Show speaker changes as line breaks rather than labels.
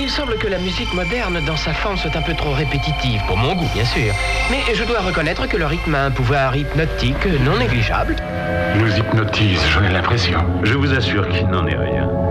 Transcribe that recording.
Il semble que la musique moderne, dans sa forme, soit un peu trop répétitive, pour mon goût, bien sûr. Mais je dois reconnaître que le rythme a un pouvoir hypnotique non négligeable.
Il nous hypnotise, j'en ai l'impression.
Je vous assure qu'il n'en est rien.